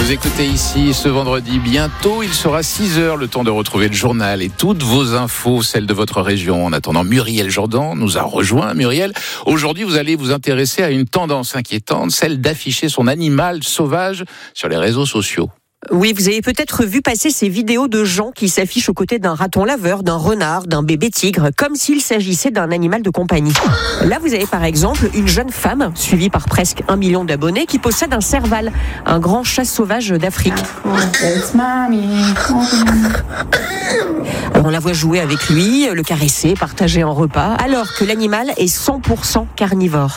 Vous écoutez ici ce vendredi. Bientôt, il sera 6h, le temps de retrouver le journal et toutes vos infos, celles de votre région. En attendant, Muriel Jordan nous a rejoint. Muriel, aujourd'hui, vous allez vous intéresser à une tendance inquiétante, celle d'afficher son animal sauvage sur les réseaux sociaux. Oui, vous avez peut-être vu passer ces vidéos de gens qui s'affichent aux côtés d'un raton laveur, d'un renard, d'un bébé tigre, comme s'il s'agissait d'un animal de compagnie. Là, vous avez par exemple une jeune femme, suivie par presque 1 million d'abonnés, qui possède un serval, un grand chat sauvage d'Afrique. On la voit jouer avec lui, le caresser, partager un repas, alors que l'animal est 100% carnivore.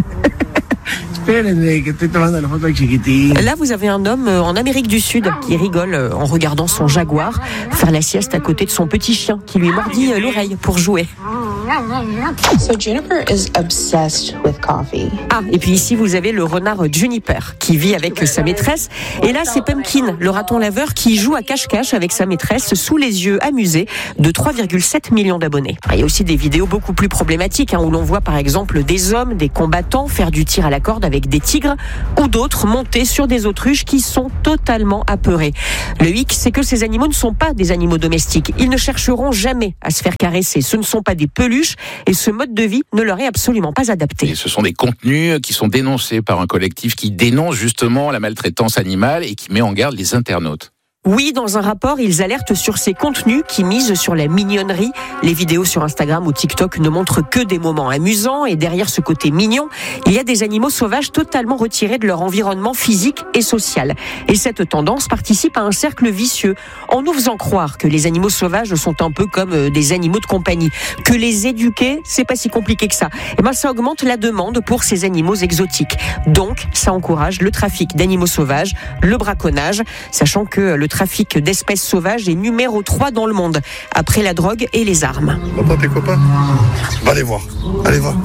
Là, vous avez un homme en Amérique du Sud qui rigole en regardant son jaguar faire la sieste à côté de son petit chien qui lui mordit l'oreille pour jouer. So Juniper is obsessed with coffee. Ah, et puis ici, vous avez le renard Juniper qui vit avec sa maîtresse. Et là, c'est Pumpkin, le raton laveur qui joue à cache-cache avec sa maîtresse sous les yeux amusés de 3,7 millions d'abonnés. Il y a aussi des vidéos beaucoup plus problématiques où l'on voit par exemple des hommes, des combattants faire du tir à la corde avec des tigres ou d'autres monter sur des autruches qui sont totalement apeurés. Le hic, c'est que ces animaux ne sont pas des animaux domestiques. Ils ne chercheront jamais à se faire caresser. Ce ne sont pas des peluches et ce mode de vie ne leur est absolument pas adapté. Et ce sont des contenus qui sont dénoncés par un collectif qui dénonce justement la maltraitance animale et qui met en garde les internautes. Oui, dans un rapport, ils alertent sur ces contenus qui misent sur la mignonnerie. Les vidéos sur Instagram ou TikTok ne montrent que des moments amusants et derrière ce côté mignon, il y a des animaux sauvages totalement retirés de leur environnement physique et social. Et cette tendance participe à un cercle vicieux en nous faisant croire que les animaux sauvages sont un peu comme des animaux de compagnie, que les éduquer, c'est pas si compliqué que ça. Et ça augmente la demande pour ces animaux exotiques. Donc, ça encourage le trafic d'animaux sauvages, le braconnage, sachant que le trafic d'espèces sauvages est numéro 3 dans le monde, après la drogue et les armes. Tu vois pas tes copains ? Va les voir. Allez voir.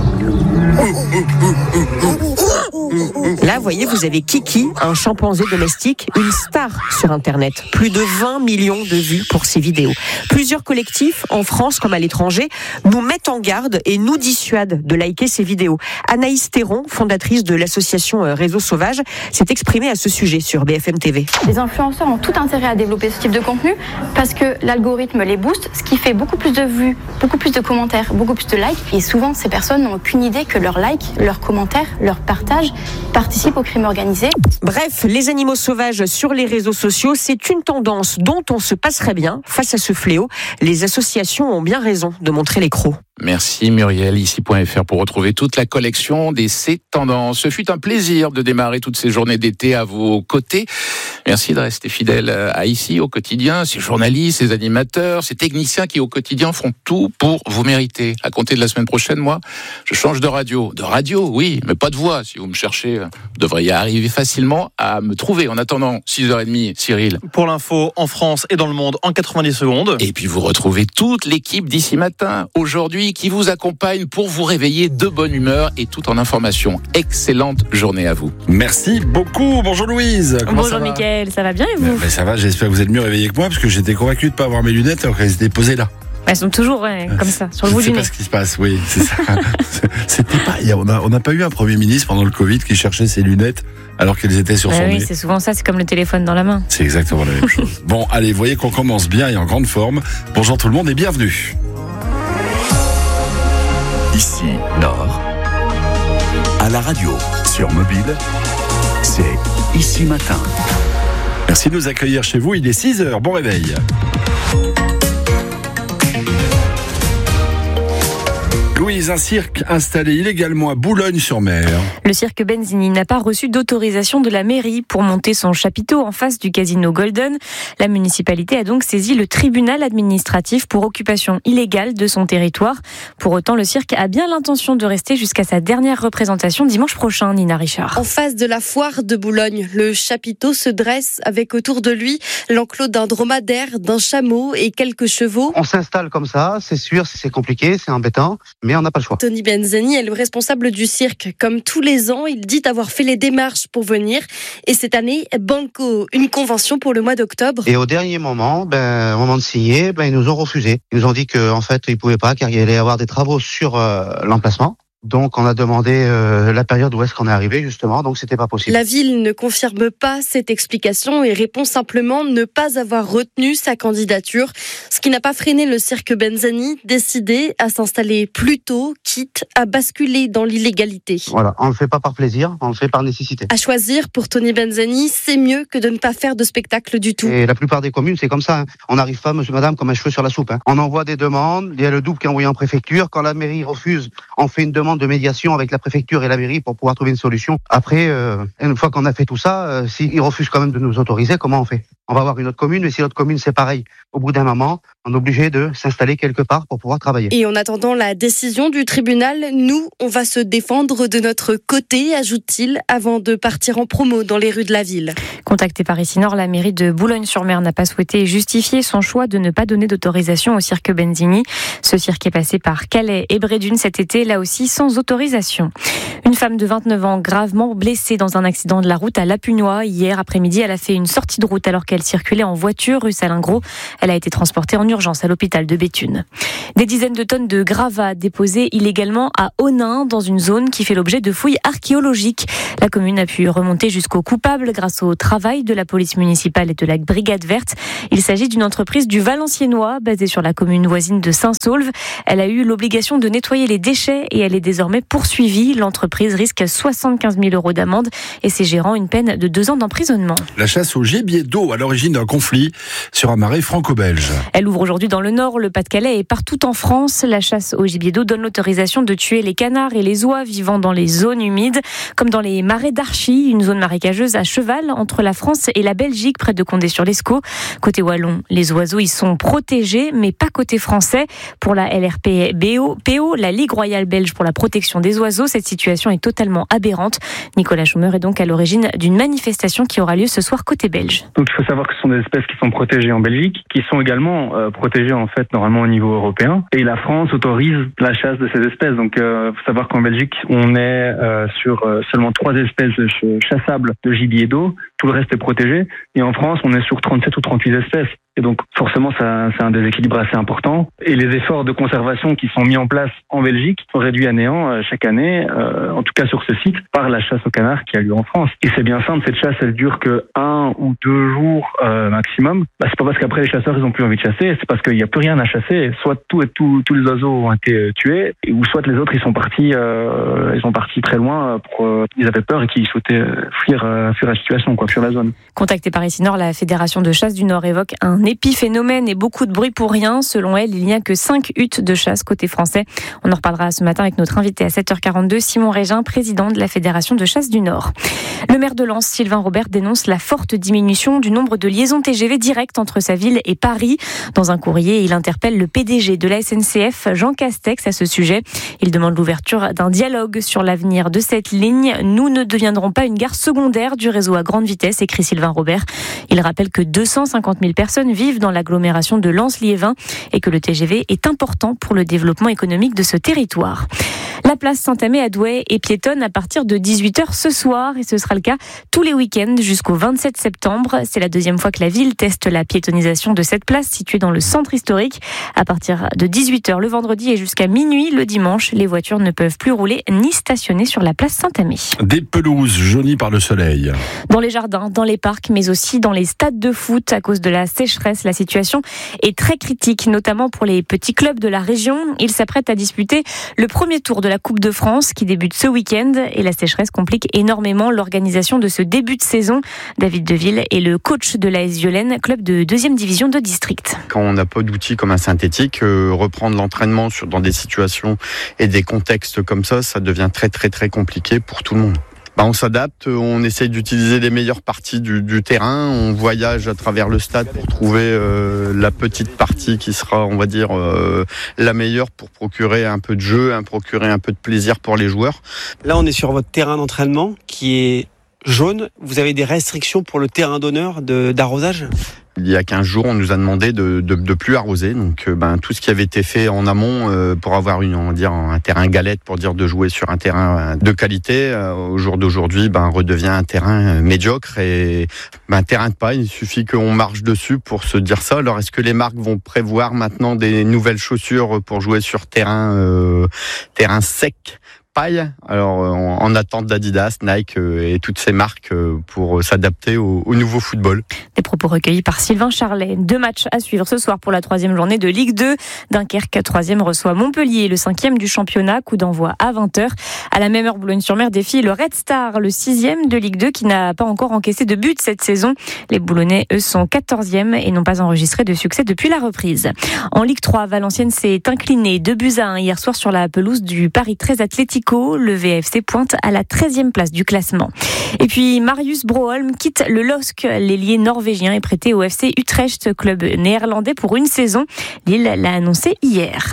Là, voyez, vous avez Kiki, un chimpanzé domestique, une star sur Internet. Plus de 20 millions de vues pour ses vidéos. Plusieurs collectifs, en France comme à l'étranger, nous mettent en garde et nous dissuadent de liker ces vidéos. Anaïs Théron, fondatrice de l'association Réseau Sauvage, s'est exprimée à ce sujet sur BFM TV. Les influenceurs ont tout intérêt à développer ce type de contenu parce que l'algorithme les booste, ce qui fait beaucoup plus de vues, beaucoup plus de commentaires, beaucoup plus de likes. Et souvent, ces personnes n'ont aucune idée que leurs likes, leurs commentaires, leurs partages participent au crime organisé. Bref, les animaux sauvages sur les réseaux sociaux, c'est une tendance dont on se passerait bien. Face à ce fléau, les associations ont bien raison de montrer les crocs. Merci Muriel, ici.fr pour retrouver toute la collection des ces tendances. Ce fut un plaisir de démarrer toutes ces journées d'été à vos côtés. Merci de rester fidèle à ici au quotidien, ces journalistes, ces animateurs, ces techniciens qui au quotidien font tout pour vous mériter. À compter de la semaine prochaine, moi, je change de radio. De radio, oui, mais pas de voix. Si vous me cherchez, vous devriez arriver facilement à me trouver. En attendant, 6h30, Cyril. Pour l'info en France et dans le monde en 90 secondes. Et puis vous retrouvez toute l'équipe d'ici matin, aujourd'hui, qui vous accompagne pour vous réveiller de bonne humeur et tout en information. Excellente journée à vous. Merci beaucoup. Bonjour Louise. Bonjour Mickaël, ça va bien et vous ? Ça va, j'espère que vous êtes mieux réveillé que moi parce que j'étais convaincu de ne pas avoir mes lunettes alors qu'elles étaient posées là. Elles sont toujours comme ça, sur le bout du nez. Je ne sais pas ce qui se passe, oui, c'est ça. C'était pas, on n'a pas eu un Premier ministre pendant le Covid qui cherchait ses lunettes alors qu'elles étaient sur son nez. Oui, c'est souvent ça, c'est comme le téléphone dans la main. C'est exactement la même chose. Bon, allez, vous voyez qu'on commence bien et en grande forme. Bonjour tout le monde et bienvenue. Ici, Nord, à la radio, sur mobile, c'est Ici Matin. Merci de nous accueillir chez vous, il est 6h, bon réveil. Louise, un cirque installé illégalement à Boulogne-sur-Mer. Le cirque Benzini n'a pas reçu d'autorisation de la mairie pour monter son chapiteau en face du casino Golden. La municipalité a donc saisi le tribunal administratif pour occupation illégale de son territoire. Pour autant, le cirque a bien l'intention de rester jusqu'à sa dernière représentation dimanche prochain, Nina Richard. En face de la foire de Boulogne, le chapiteau se dresse avec autour de lui l'enclos d'un dromadaire, d'un chameau et quelques chevaux. On s'installe comme ça, c'est sûr, c'est compliqué, c'est embêtant, mais on n'a pas le choix. Tony Benzini est le responsable du cirque. Comme tous les ans, il dit avoir fait les démarches pour venir. Et cette année, banco, une convention pour le mois d'octobre. Et au dernier moment, au moment de signer, ils nous ont refusé. Ils nous ont dit qu'en fait, ils pouvaient pas, car il allait y avoir des travaux sur l'emplacement. Donc on a demandé la période où est-ce qu'on est arrivé justement, donc c'était pas possible. La ville ne confirme pas cette explication et répond simplement ne pas avoir retenu sa candidature, ce qui n'a pas freiné le cirque Benzani, décidé à s'installer plus tôt, quitte à basculer dans l'illégalité. Voilà, on le fait pas par plaisir, on le fait par nécessité. À choisir, pour Tony Benzani, c'est mieux que de ne pas faire de spectacle du tout. Et la plupart des communes, c'est comme ça. On n'arrive pas, monsieur, madame, comme un cheveu sur la soupe. On envoie des demandes, il y a le double qui est envoyé en préfecture. Quand la mairie refuse, on fait une demande de médiation avec la préfecture et la mairie pour pouvoir trouver une solution. Après, une fois qu'on a fait tout ça, s'ils refusent quand même de nous autoriser, comment on fait ? On va avoir une autre commune, mais si l'autre commune, c'est pareil. Au bout d'un moment, on est obligé de s'installer quelque part pour pouvoir travailler. Et en attendant la décision du tribunal, nous, on va se défendre de notre côté, ajoute-t-il, avant de partir en promo dans les rues de la ville. Contactée par Ici Nord, la mairie de Boulogne-sur-Mer n'a pas souhaité justifier son choix de ne pas donner d'autorisation au cirque Benzani. Ce cirque est passé par Calais et Brédune cet été, là aussi sans autorisation. Une femme de 29 ans gravement blessée dans un accident de la route à Lapunois. Hier après-midi, elle a fait une sortie de route alors qu'elle circulait en voiture rue Salingros. Elle a été transportée en urgence à l'hôpital de Béthune. Des dizaines de tonnes de gravats déposés illégalement à Onnain, dans une zone qui fait l'objet de fouilles archéologiques. La commune a pu remonter jusqu'aux coupables grâce au travail de la police municipale et de la brigade verte. Il s'agit d'une entreprise du Valenciennois basée sur la commune voisine de Saint-Saulve. Elle a eu l'obligation de nettoyer les déchets et elle est désormais poursuivie. L'entreprise risque 75 000 € d'amende et ses gérants une peine de 2 ans d'emprisonnement. La chasse au gibier d'eau à l'origine d'un conflit sur un marais franco-belge. Elle ouvre aujourd'hui dans le Nord, le Pas-de-Calais et partout en France. La chasse au gibier d'eau donne l'autorisation de tuer les canards et les oies vivant dans les zones humides, comme dans les marais d'Archy, une zone marécageuse à cheval entre la France et la Belgique, près de Condé-sur-l'Escaut. Côté wallon, les oiseaux y sont protégés, mais pas côté français. Pour la LRPBO, la Ligue royale belge pour la protection des oiseaux, cette situation est totalement aberrante. Nicolas Schaumer est donc à l'origine d'une manifestation qui aura lieu ce soir côté belge. Donc il faut savoir que ce sont des espèces qui sont protégées en Belgique, qui sont également protégées en fait normalement au niveau européen. Et la France autorise la chasse de ces espèces. Donc il faut savoir qu'en Belgique, on est sur seulement 3 espèces chassables de gibier d'eau. Tout le reste est protégé. Et en France, on est sur 37 ou 38 espèces. Et donc, forcément, c'est un déséquilibre assez important. Et les efforts de conservation qui sont mis en place en Belgique sont réduits à néant chaque année, en tout cas sur ce site, par la chasse au canard qui a lieu en France. Et c'est bien simple, cette chasse, elle dure que 1 ou 2 jours maximum. C'est pas parce qu'après les chasseurs, ils ont plus envie de chasser, c'est parce qu'il n'y a plus rien à chasser. Soit tous les oiseaux ont été tués, ou soit les autres, ils sont partis très loin, ils avaient peur et qu'ils souhaitaient fuir la situation, fuir la zone. Contactée par Ici Nord, la Fédération de chasse du Nord évoque un épiphénomène et beaucoup de bruit pour rien. Selon elle, il n'y a que 5 huttes de chasse côté français. On en reparlera ce matin avec notre invité à 7h42, Simon Régin, président de la Fédération de chasse du Nord. Le maire de Lens, Sylvain Robert, dénonce la forte diminution du nombre de liaisons TGV directes entre sa ville et Paris. Dans un courrier, il interpelle le PDG de la SNCF, Jean Castex, à ce sujet. Il demande l'ouverture d'un dialogue sur l'avenir de cette ligne. Nous ne deviendrons pas une gare secondaire du réseau à grande vitesse, écrit Sylvain Robert. Il rappelle que 250 000 personnes vivent dans l'agglomération de Lens-Liévin et que le TGV est important pour le développement économique de ce territoire. La place Saint-Amé à Douai est piétonne à partir de 18h ce soir et ce sera le cas tous les week-ends jusqu'au 27 septembre. C'est la 2e fois que la ville teste la piétonisation de cette place située dans le centre historique. À partir de 18h le vendredi et jusqu'à minuit le dimanche, les voitures ne peuvent plus rouler ni stationner sur la place Saint-Amé. Des pelouses jaunies par le soleil. Dans les jardins, dans les parcs, mais aussi dans les stades de foot à cause de la sécheresse. La situation est très critique, notamment pour les petits clubs de la région. Ils s'apprêtent à disputer le premier tour de la Coupe de France qui débute ce week-end et la sécheresse complique énormément l'organisation de ce début de saison. David Deville est le coach de l'AS Violaine, club de 2e division de district. Quand on n'a pas d'outils comme un synthétique, reprendre l'entraînement dans des situations et des contextes comme ça devient très très très compliqué pour tout le monde. On s'adapte, on essaye d'utiliser les meilleures parties du terrain, on voyage à travers le stade pour trouver la petite partie qui sera, on va dire, la meilleure pour procurer un peu de jeu, procurer un peu de plaisir pour les joueurs. Là, on est sur votre terrain d'entraînement qui est jaune. Vous avez des restrictions pour le terrain d'honneur d'arrosage ? Il y a 15 jours, on nous a demandé de plus arroser. Donc, tout ce qui avait été fait en amont pour avoir un terrain galette, pour dire de jouer sur un terrain de qualité, au jour d'aujourd'hui, redevient un terrain médiocre et un terrain de paille. Il suffit qu'on marche dessus pour se dire ça. Alors, est-ce que les marques vont prévoir maintenant des nouvelles chaussures pour jouer sur terrain sec? paille. Alors, en attente d'Adidas, Nike et toutes ces marques pour s'adapter au nouveau football. Des propos recueillis par Sylvain Charlet. 2 matchs à suivre ce soir pour la 3e journée de Ligue 2. Dunkerque, 3e, reçoit Montpellier, le 5e du championnat. Coup d'envoi à 20h. À la même heure, Boulogne-sur-Mer défie le Red Star, le 6e de Ligue 2, qui n'a pas encore encaissé de but cette saison. Les Boulonnais, eux, sont 14e et n'ont pas enregistré de succès depuis la reprise. En Ligue 3, Valenciennes s'est incliné 2-1 hier soir sur la pelouse du Paris 13 Atlético. Le VFC pointe à la 13e place du classement. Et puis, Marius Broholm quitte le LOSC. L'ailier norvégien est prêté au FC Utrecht, club néerlandais, pour une saison. Lille l'a annoncé hier.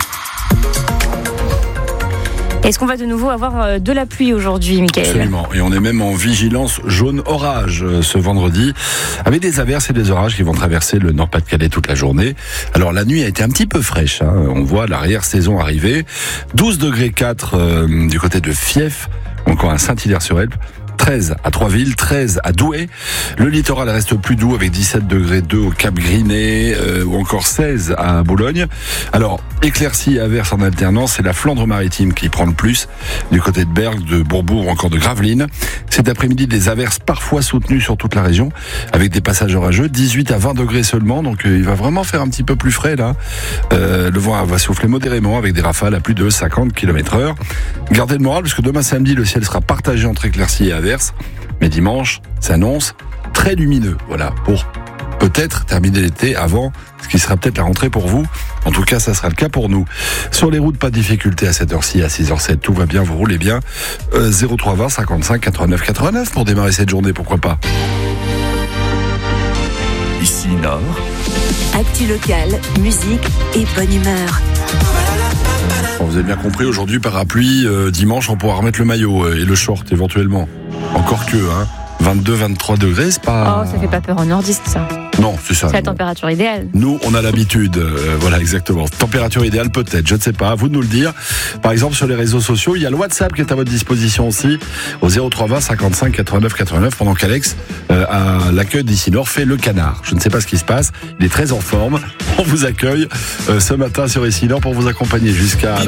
Est-ce qu'on va de nouveau avoir de la pluie aujourd'hui, Mickaël ? Absolument. Et on est même en vigilance jaune orage ce vendredi, avec des averses et des orages qui vont traverser le Nord-Pas-de-Calais toute la journée. Alors la nuit a été un petit peu fraîche. On voit l'arrière-saison arriver. 12 degrés 4 du côté de Fief, encore à Saint-Hilaire-sur-Elbe. 13 à Troisville, 13 à Douai. Le littoral reste plus doux avec 17 degrés 2 au Cap Griné ou encore 16 à Boulogne. Alors, éclaircies et averses en alternance, c'est la Flandre-Maritime qui prend le plus du côté de Bergue, de Bourbourg ou encore de Gravelines. Cet après-midi, des averses parfois soutenues sur toute la région avec des passages orageux, 18 à 20 degrés seulement, donc il va vraiment faire un petit peu plus frais là. Le vent va souffler modérément avec des rafales à plus de 50 km/h. Gardez le moral parce que demain samedi, le ciel sera partagé entre éclaircies et averses. Mais dimanche s'annonce très lumineux. Voilà, pour peut-être terminer l'été avant ce qui sera peut-être la rentrée pour vous. En tout cas, ça sera le cas pour nous. Sur les routes, pas de difficulté à cette heure-ci, à 6h07. Tout va bien, vous roulez bien. 0320 55 89 89 pour démarrer cette journée, pourquoi pas. Ici Nord. Actu locale, musique et bonne humeur. Bon, vous avez bien compris, aujourd'hui, parapluie, dimanche, on pourra remettre le maillot et le short éventuellement. Encore que, 22-23 degrés, c'est pas... Oh, ça fait pas peur aux nordistes, ça. Non, c'est ça. C'est la température idéale. Nous, on a l'habitude. Voilà, exactement. Température idéale, peut-être. Je ne sais pas. À vous de nous le dire. Par exemple, sur les réseaux sociaux, il y a le WhatsApp qui est à votre disposition aussi, au 0320 55 89 89, pendant qu'Alex, à l'accueil d'Ici Nord, fait le canard. Je ne sais pas ce qui se passe. Il est très en forme. On vous accueille ce matin sur Ici Nord pour vous accompagner jusqu'à